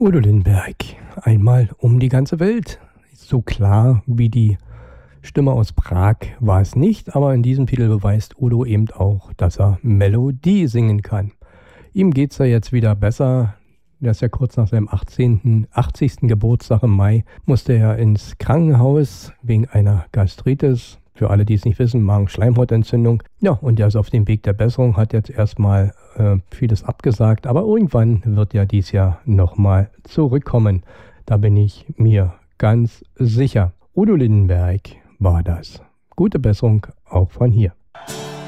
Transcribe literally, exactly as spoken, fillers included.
Udo Lindenberg, einmal um die ganze Welt. So klar wie die Stimme aus Prag war es nicht, aber in diesem Titel beweist Udo eben auch, dass er Melodie singen kann. Ihm geht's ja jetzt wieder besser. Er ist ja kurz nach seinem achtzehnten, achtzigsten Geburtstag im Mai, musste er ins Krankenhaus wegen einer Gastritis. Für alle, die es nicht wissen, Magenschleimhautentzündung. Ja, und er ist auf dem Weg der Besserung, hat jetzt erstmal äh, vieles abgesagt, aber irgendwann wird er dies Jahr nochmal zurückkommen. Da bin ich mir ganz sicher. Udo Lindenberg war das. Gute Besserung auch von hier.